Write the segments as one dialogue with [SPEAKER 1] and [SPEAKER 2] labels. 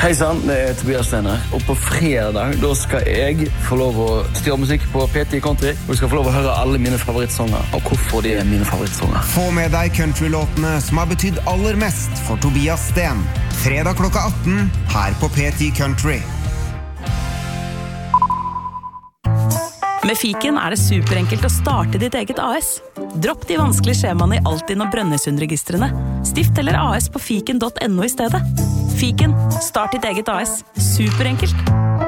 [SPEAKER 1] Hei sann, det Tobias Steiner. Og på fredag da skal jeg få lov å styre musikk på P10 Country. Og du skal få lov å høre alle mine favorittsanger, og hvorfor de mine favorittsanger.
[SPEAKER 2] Få med deg countrylåtene som har betydd aller mest for Tobias Sten. Fredag klokka 18 her på P10 Country.
[SPEAKER 3] Med Fiken det superenkelt å starte ditt eget AS. Dropp de vanskelige skjemaene i Altinn og Brønnøysundregistrene. Stift eller AS på fiken.no i stedet. Fiken, start ditt eget AS. Superenkelt.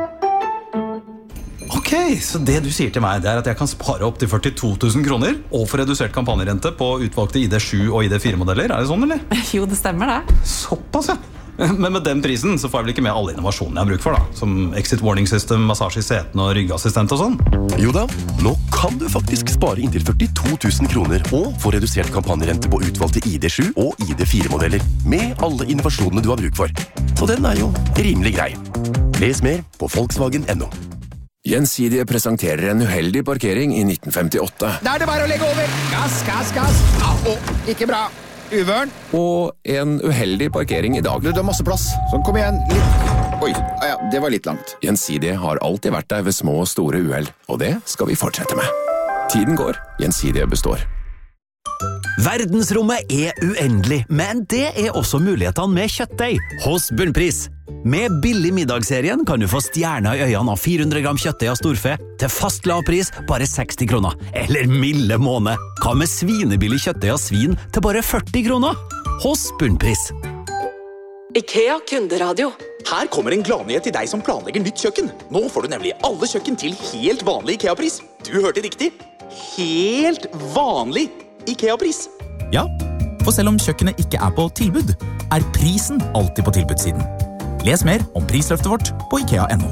[SPEAKER 4] Ok, så det du sier til meg det at jeg kan spare opp til 42 000 kroner og få redusert kampanjerente på utvalgte ID7 og ID4-modeller. Det sånn, eller?
[SPEAKER 3] Jo, det stemmer det.
[SPEAKER 4] Såpass, ja. Men med den prisen så får jeg vel ikke med alle innovasjonene jeg har bruk for da. Som exit warning system, massasje i seten og ryggassistent og sånn.
[SPEAKER 5] Jo da, nå kan du faktisk spare inntil 42 000 kroner og få redusert kampanjerente på utvalgte ID7 og ID4-modeller med alle innovasjonene du har bruk for. Og den jo rimelig grei. Les mer på Volkswagen.no.
[SPEAKER 6] Gjensidige presenterer en uheldig parkering i 1958.
[SPEAKER 7] Da det bare å legge over. Gass, gass, gass. Ikke bra. Uvørn.
[SPEAKER 6] Og en uheldig parkering i dag.
[SPEAKER 7] Det er masse plass. Sånn, kom igjen. Litt. Oi, ja, det var litt langt.
[SPEAKER 6] Gjensidige har alltid vært der ved små og store uheld, og det skal vi fortsette med. Tiden går, Gjensidige består.
[SPEAKER 8] Verdensrommet uendelig, men det også mulighetene med kjøttdeig hos Bunnpris. Med billig middagsserien kan du få stjerner i øynene av 400 gram kjøttdeig av storfe til fast lavpris bare 60 kroner. Eller milde måne. Hva med svinebillig kjøttdeig av svin til bare 40 kroner? Hos Bunnpris.
[SPEAKER 9] IKEA kunderadio.
[SPEAKER 10] Her kommer en gladnyhet til deg som planlegger nytt kjøkken. Nå får du nemlig alle kjøkken til helt vanlig IKEA-pris. Du hørte riktig. Helt vanlig IKEA-pris.
[SPEAKER 11] Ja, for selv om kjøkkenet ikke på tilbud, prisen alltid på tilbudssiden. Les mer om prisløftet vårt på IKEA.no.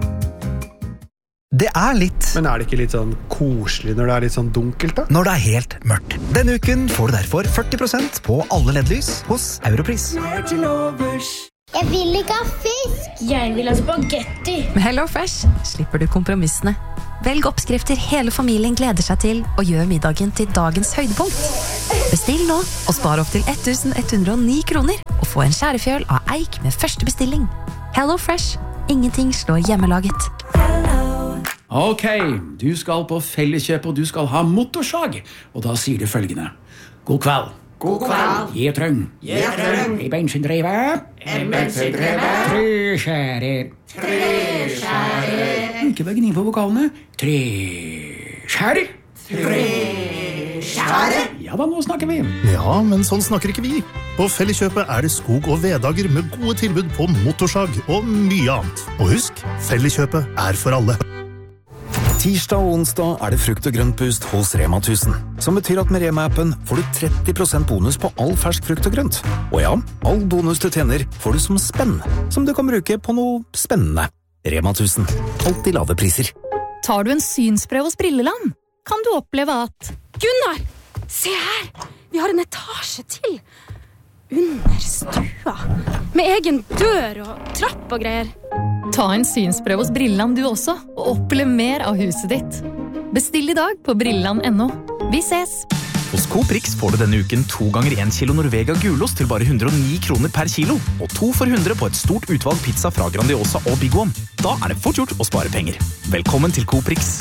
[SPEAKER 12] Det litt.
[SPEAKER 13] Men det ikke litt sånn koselig når det litt sånn dunkelt da?
[SPEAKER 12] Når det helt mørkt. Denne uken får du derfor 40% på alle LED-lys hos Europris.
[SPEAKER 14] Jeg vil ikke ha fisk.
[SPEAKER 15] Jeg vil ha spagetti.
[SPEAKER 16] Med HelloFresh slipper du kompromissene. Velg oppskrifter hele familien gleder seg til, og gjør middagen til dagens høydepunkt. Bestill nå, og spar opp til 1109 kroner, og få en skjærefjøl av eik med første bestilling. HelloFresh. Ingenting slår hjemmelaget.
[SPEAKER 17] Ok, du skal på Felleskjøp, og du skal ha motorsag. Og da sier du følgende. God kveld.
[SPEAKER 18] God kveld.
[SPEAKER 17] Gjetrøng.
[SPEAKER 18] Gjetrøng.
[SPEAKER 17] En bensindrevet.
[SPEAKER 18] En bensindrevet.
[SPEAKER 17] Treskjærer.
[SPEAKER 18] Treskjærer.
[SPEAKER 17] Ikke begynn på vokalene. Treskjærer.
[SPEAKER 18] Treskjærer.
[SPEAKER 17] Ja da, nå snakker vi.
[SPEAKER 19] Ja, men sånn snakker ikke vi. På Felleskjøpet det skog- og veddager med gode tilbud på motorsag og mye annet. Og husk, Felleskjøpet for alle.
[SPEAKER 8] Tirsdag og onsdag det frukt- og grøntpust hos Rema 1000, som betyr at med Rema-appen får du 30% bonus på all fersk frukt og grønt. Og ja, all bonus du tjener får du som spenn, som du kan bruke på noe spennende. Rema 1000, alltid lave priser.
[SPEAKER 20] Tar du en synsprøve hos Brilleland, kan du oppleve at
[SPEAKER 15] Gunnar, se her! Vi har en etasje til. Under stua. Med egen dør og trapp og greier.
[SPEAKER 20] Ta en synsprøve hos Brilleland du også, og opplev mer av huset ditt. Bestill i dag på brilleland.no. Vi ses!
[SPEAKER 11] Hos Coprix får du denne uken 2 ganger 1 kilo Norvega gulost til bare 109 kroner per kilo, og 2 for 100 på et stort utvalg pizza fra Grandiosa og Big One. Da det fort gjort å spare penger. Velkommen til Coprix.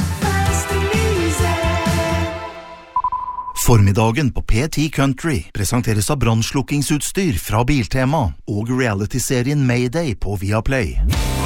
[SPEAKER 21] Formiddagen på P10 Country presenteres av brannslukkingsutstyr fra Biltema og reality-serien Mayday på Viaplay.